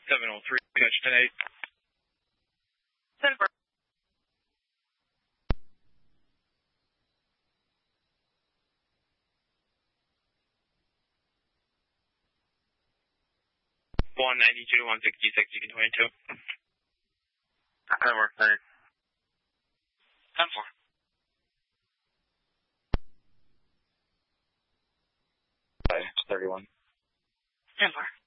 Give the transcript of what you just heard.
703, catch 10-8. 10-4. One 92 to 166, you can 22. That works, 30. 10-4. Okay, 31. 10-4.